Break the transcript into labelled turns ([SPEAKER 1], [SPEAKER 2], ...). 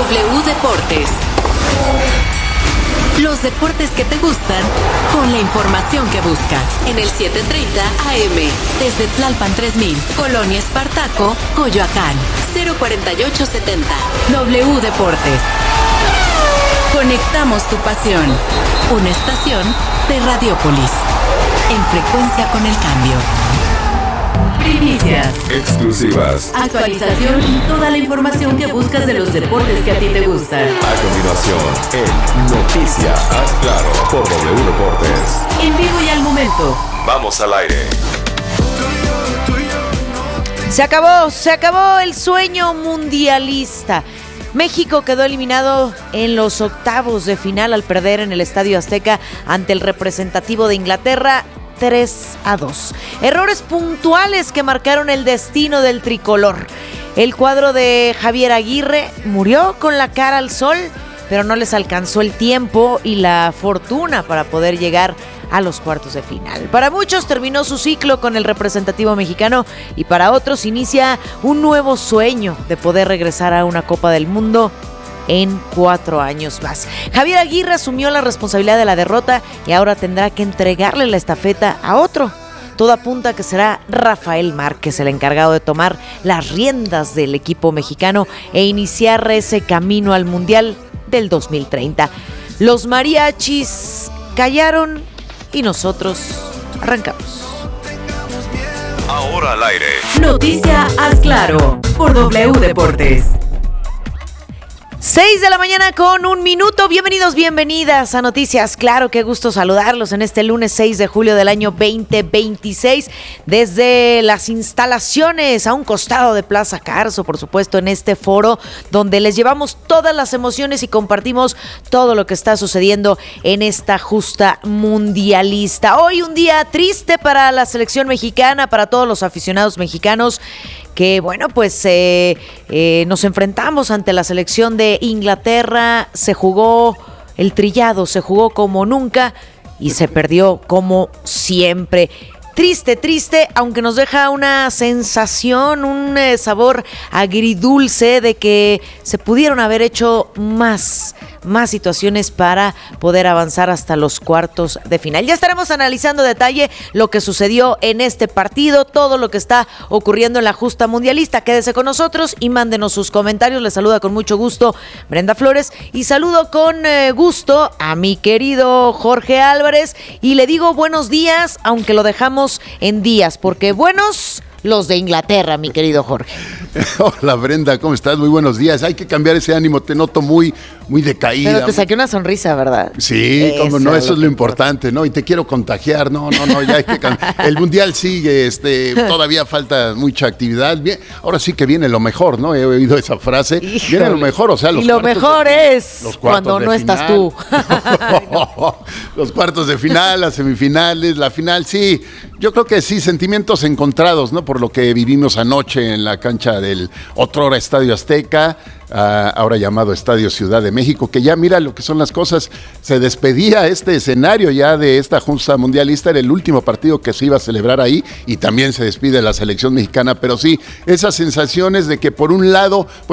[SPEAKER 1] W Deportes. Los deportes que te gustan, con la información que buscas. En el 730 AM, desde Tlalpan 3000, Colonia Espartaco, Coyoacán, 04870. W Deportes. Conectamos tu pasión. Una estación de Radiópolis. En frecuencia con el cambio. Primicias.
[SPEAKER 2] Exclusivas.
[SPEAKER 1] Actualización y toda la información que buscas de los deportes que a ti te gustan.
[SPEAKER 2] A continuación, en Noticias Haz Claro por W Deportes.
[SPEAKER 1] En vivo y al momento.
[SPEAKER 2] Vamos al aire.
[SPEAKER 3] Se acabó el sueño mundialista. México quedó eliminado en los octavos de final al perder en el Estadio Azteca ante el representativo de Inglaterra 3-2. Errores puntuales que marcaron el destino del tricolor. El cuadro de Javier Aguirre murió con la cara al sol, pero no les alcanzó el tiempo y la fortuna para poder llegar a los cuartos de final. Para muchos terminó su ciclo con el representativo mexicano y para otros inicia un nuevo sueño de poder regresar a una Copa del Mundo en 4 años más. Javier Aguirre asumió la responsabilidad de la derrota y ahora tendrá que entregarle la estafeta a otro. Todo apunta a que será Rafael Márquez el encargado de tomar las riendas del equipo mexicano e iniciar ese camino al Mundial del 2030. Los mariachis callaron y nosotros arrancamos.
[SPEAKER 2] Ahora al aire.
[SPEAKER 1] Noticia Haz Claro por W Deportes.
[SPEAKER 3] 6 de la mañana con 1 minuto. Bienvenidos, bienvenidas a Noticias Claro. Qué gusto saludarlos en este lunes 6 de julio del año 2026 desde las instalaciones a un costado de Plaza Carso, por supuesto, en este foro donde les llevamos todas las emociones y compartimos todo lo que está sucediendo en esta justa mundialista. Hoy un día triste para la selección mexicana, para todos los aficionados mexicanos que, bueno, pues nos enfrentamos ante la selección de Inglaterra. Se jugó el trillado, se jugó como nunca y se perdió como siempre. Triste, aunque nos deja una sensación, un sabor agridulce de que se pudieron haber hecho más situaciones para poder avanzar hasta los cuartos de final. Ya estaremos analizando a detalle lo que sucedió en este partido, todo lo que está ocurriendo en la justa mundialista. Quédese con nosotros y mándenos sus comentarios. Les saluda con mucho gusto Brenda Flores y saludo con gusto a mi querido Jorge Álvarez y le digo buenos días, aunque lo dejamos en días, porque buenos los de Inglaterra, mi querido Jorge.
[SPEAKER 4] Hola Brenda, ¿cómo estás? Muy buenos días. Hay que cambiar ese ánimo, te noto muy decaída.
[SPEAKER 3] Pero te saqué una sonrisa, ¿verdad?
[SPEAKER 4] Sí, cómo no, eso es lo importante, ¿no? Y te quiero contagiar, no, ya hay que el Mundial sigue, todavía falta mucha actividad. Bien, ahora sí que viene lo mejor, ¿no? He oído esa frase. Híjole. Viene lo mejor, o sea, los
[SPEAKER 3] cuartos. Y lo mejor es cuando no estás tú.
[SPEAKER 4] Los cuartos de final, las semifinales, la final, sí. Yo creo que sí, sentimientos encontrados, ¿no? Por lo que vivimos anoche en la cancha del otrora Estadio Azteca, ahora llamado Estadio Ciudad de México, que ya mira lo que son las cosas, se despedía este escenario ya de esta justa mundialista, era el último partido que se iba a celebrar ahí y también se despide la selección mexicana, pero sí, esas sensaciones de que por un lado, pues